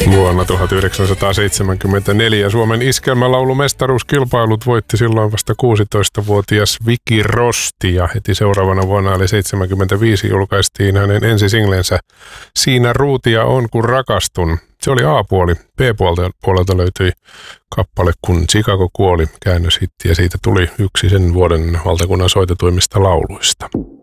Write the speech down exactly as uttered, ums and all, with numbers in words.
Vuonna tuhatyhdeksänsataaseitsemänkymmentäneljä Suomen iskelmälaulumestaruuskilpailut voitti silloin vasta kuusitoistavuotias Vicky Rosti ja heti seuraavana vuonna eli seitsemänkymmentäviisi julkaistiin hänen ensisinglensä Siinä ruutia on kun rakastun. Se oli A-puoli. B-puolelta puolelta löytyi kappale Kun Chicago kuoli, käännöshitti ja siitä tuli yksi sen vuoden valtakunnan soitetuimmista lauluista.